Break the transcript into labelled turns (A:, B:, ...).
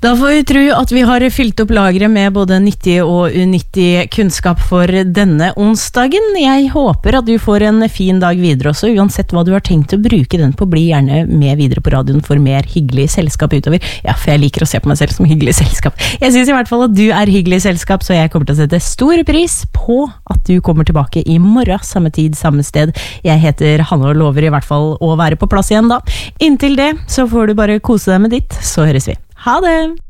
A: Da får vi tro at vi har fylt opp lagret med både nyttig og unyttig kunnskap for denne onsdagen. Jeg håper at du får en fin dag videre også, uansett hva du har tenkt å bruke den på. Bli gjerne med videre på radioen for mer hyggelig selskap utover. Ja, for jeg liker å se på meg selv som hyggelig selskap. Jeg synes i hvert fall at du er hyggelig selskap, så jeg kommer til å sette stor pris på at du kommer tilbake i morgen, samme tid, samme sted. Jeg heter Hanne og lover i hvert fall å være på plass igjen da. Inntil det så får du bare kose deg med ditt, så høres vi. Ha det!